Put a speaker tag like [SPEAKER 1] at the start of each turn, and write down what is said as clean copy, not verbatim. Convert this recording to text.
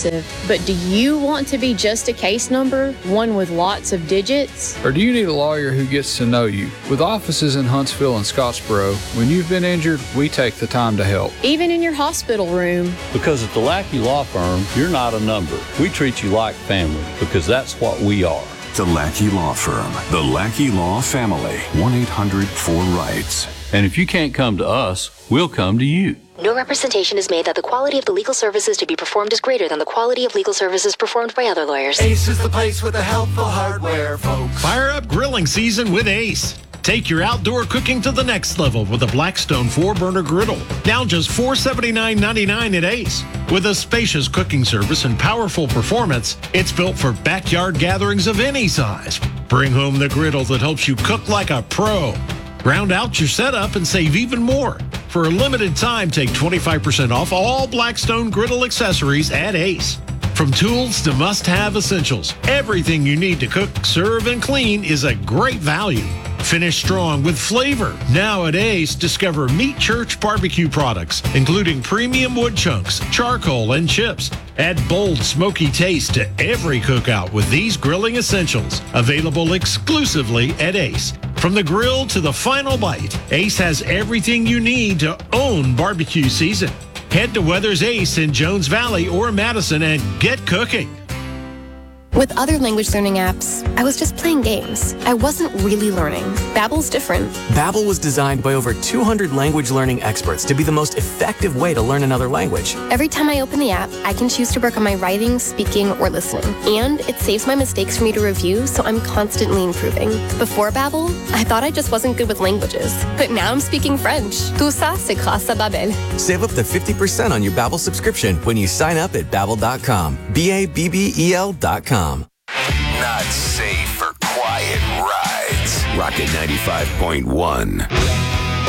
[SPEAKER 1] impressive, but do you want to be just a case number, one with lots of digits?
[SPEAKER 2] Or do you need a lawyer who gets to know you? With offices in Huntsville and Scottsboro, when you've been injured, we take the time to help.
[SPEAKER 1] Even in your hospital room.
[SPEAKER 3] Because at the Lackey Law Firm, you're not a number. We treat you like family because that's what we are.
[SPEAKER 4] The Lackey Law Firm. The Lackey Law Family. 1-800-4RIGHTS.
[SPEAKER 3] And if you can't come to us, we'll come to you.
[SPEAKER 5] No representation is made that the quality of the legal services to be performed is greater than the quality of legal services performed by other lawyers.
[SPEAKER 6] Ace is the place with the helpful hardware, folks.
[SPEAKER 7] Fire up grilling season with Ace. Take your outdoor cooking to the next level with a Blackstone 4-burner griddle. Now just $479.99 at Ace. With a spacious cooking service and powerful performance, it's built for backyard gatherings of any size. Bring home the griddle that helps you cook like a pro. Round out your setup and save even more. For a limited time, take 25% off all Blackstone griddle accessories at Ace. From tools to must-have essentials, everything you need to cook, serve, and clean is a great value. Finish strong with flavor. Now at Ace, discover Meat Church barbecue products, including premium wood chunks, charcoal, and chips. Add bold, smoky taste to every cookout with these grilling essentials, available exclusively at Ace. From the grill to the final bite, Ace has everything you need to own barbecue season. Head to Weathers Ace in Jones Valley or Madison and get cooking.
[SPEAKER 8] With other language learning apps, I was just playing games. I wasn't really learning. Babbel's different.
[SPEAKER 9] Babbel was designed by over 200 language learning experts to be the most effective way to learn another language.
[SPEAKER 8] Every time I open the app, I can choose to work on my writing, speaking, or listening. And it saves my mistakes for me to review, so I'm constantly improving. Before Babbel, I thought I just wasn't good with languages. But now I'm speaking French. Tout ça, c'est grâce à Babbel.
[SPEAKER 9] Save up to 50% on your Babbel subscription when you sign up at Babbel.com. Babbel.com.
[SPEAKER 4] Not safe for quiet rides. Rocket 95.1.